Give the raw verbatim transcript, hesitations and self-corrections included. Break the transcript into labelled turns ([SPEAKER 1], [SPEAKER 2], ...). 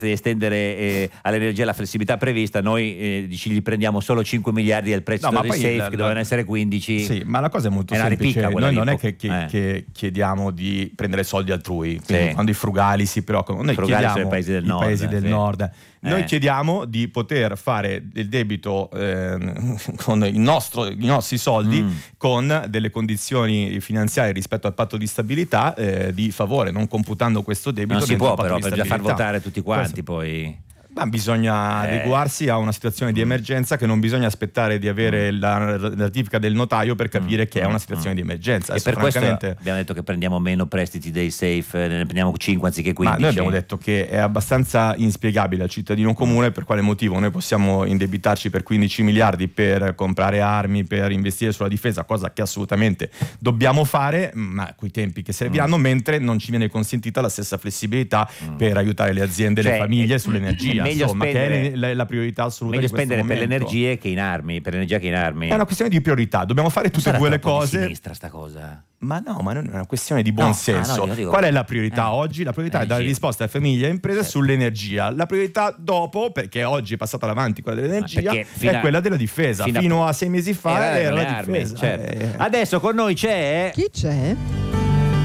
[SPEAKER 1] di estendere eh, all'energia la flessibilità prevista, noi eh, dici, gli prendiamo solo cinque miliardi al prezzo
[SPEAKER 2] No,
[SPEAKER 1] del
[SPEAKER 2] ma poi
[SPEAKER 1] safe,
[SPEAKER 2] la-
[SPEAKER 1] che
[SPEAKER 2] la-
[SPEAKER 1] dovevano essere quindici.
[SPEAKER 2] Sì, ma la cosa è molto
[SPEAKER 1] È una
[SPEAKER 2] semplice.
[SPEAKER 1] ripicca quella
[SPEAKER 2] Noi
[SPEAKER 1] lì,
[SPEAKER 2] non è
[SPEAKER 1] po-
[SPEAKER 2] che, che-
[SPEAKER 1] eh.
[SPEAKER 2] che chiediamo di prendere soldi altrui, quindi
[SPEAKER 1] Sì.
[SPEAKER 2] quando i frugali si preoccupano, noi
[SPEAKER 1] Frugali
[SPEAKER 2] chiediamo
[SPEAKER 1] sono i paesi del
[SPEAKER 2] i
[SPEAKER 1] nord,
[SPEAKER 2] paesi del
[SPEAKER 1] sì.
[SPEAKER 2] nord. Noi
[SPEAKER 1] Eh.
[SPEAKER 2] chiediamo di poter fare del debito ehm, con il nostro- i nostri soldi
[SPEAKER 1] Mm.
[SPEAKER 2] con delle condizioni finanziarie rispetto al patto di stabilità eh, di favore, non computando questo debito
[SPEAKER 1] Non si
[SPEAKER 2] dentro
[SPEAKER 1] può
[SPEAKER 2] il patto
[SPEAKER 1] però,
[SPEAKER 2] di
[SPEAKER 1] per già far
[SPEAKER 2] stabilità.
[SPEAKER 1] votare tutti quanti poi.
[SPEAKER 2] Ma bisogna
[SPEAKER 1] Eh.
[SPEAKER 2] adeguarsi a una situazione di emergenza, che non bisogna aspettare di avere la la ratifica del notaio per capire che è una situazione di emergenza.
[SPEAKER 1] E
[SPEAKER 2] Adesso,
[SPEAKER 1] per questo
[SPEAKER 2] francamente,
[SPEAKER 1] abbiamo detto che prendiamo meno prestiti dei safe, ne prendiamo cinque anziché
[SPEAKER 2] ma
[SPEAKER 1] quindici.
[SPEAKER 2] noi abbiamo detto che è abbastanza inspiegabile al cittadino comune per quale motivo noi possiamo indebitarci per quindici miliardi per comprare armi, per investire sulla difesa, cosa che assolutamente dobbiamo fare, ma coi tempi che serviranno,
[SPEAKER 1] Mm.
[SPEAKER 2] mentre non ci viene consentita la stessa flessibilità
[SPEAKER 1] Mm.
[SPEAKER 2] per aiutare le aziende e
[SPEAKER 1] Cioè,
[SPEAKER 2] le famiglie
[SPEAKER 1] è-
[SPEAKER 2] sull'energia,
[SPEAKER 1] è meglio
[SPEAKER 2] insomma, che
[SPEAKER 1] spendere-
[SPEAKER 2] è la, la priorità assoluta
[SPEAKER 1] Meglio
[SPEAKER 2] di questo
[SPEAKER 1] spendere per le
[SPEAKER 2] momento.
[SPEAKER 1] energie che in armi, per l'energia che in armi.
[SPEAKER 2] È una questione di priorità, dobbiamo fare
[SPEAKER 1] Non
[SPEAKER 2] tutte e
[SPEAKER 1] sarà
[SPEAKER 2] due le
[SPEAKER 1] troppo di
[SPEAKER 2] cose.
[SPEAKER 1] sinistra sta cosa.
[SPEAKER 2] Ma no, ma non è una questione di buon
[SPEAKER 1] No,
[SPEAKER 2] senso.
[SPEAKER 1] ah, no, io dico-
[SPEAKER 2] Qual è la priorità
[SPEAKER 1] eh.
[SPEAKER 2] oggi? La priorità è dare
[SPEAKER 1] Energia.
[SPEAKER 2] risposte a famiglie e imprese
[SPEAKER 1] Certo.
[SPEAKER 2] sull'energia. La priorità dopo, perché oggi è passata davanti quella dell'energia,
[SPEAKER 1] perché fino
[SPEAKER 2] è
[SPEAKER 1] a-
[SPEAKER 2] quella della difesa.
[SPEAKER 1] fino a-
[SPEAKER 2] Fino a sei mesi fa
[SPEAKER 1] Era
[SPEAKER 2] era,
[SPEAKER 1] le
[SPEAKER 2] la
[SPEAKER 1] armi,
[SPEAKER 2] difesa.
[SPEAKER 1] certo.
[SPEAKER 2] Eh.
[SPEAKER 1] Adesso con noi c'è
[SPEAKER 3] Chi c'è?